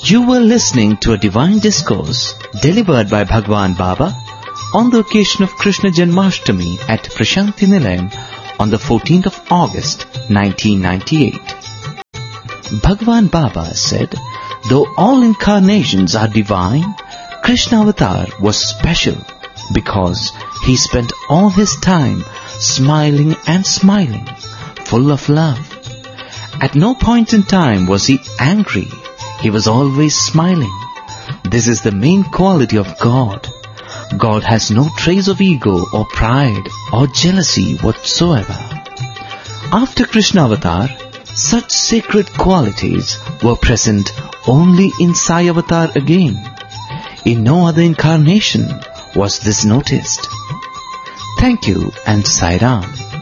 You were listening to a divine discourse delivered by Bhagwan Baba on the occasion of Krishna Janmashtami at Prashanti Nilayam on the 14th of August 1998. Bhagwan Baba said, though all incarnations are divine, Krishna Avatar was special because he spent all his time smiling and smiling, full of love. At no point in time was he angry. He was always smiling. This is the main quality of God. God has no trace of ego or pride or jealousy whatsoever. After Krishna Avatar, such sacred qualities were present only in Sai Avatar again. In no other incarnation was this noticed. Thank you and Sai Ram.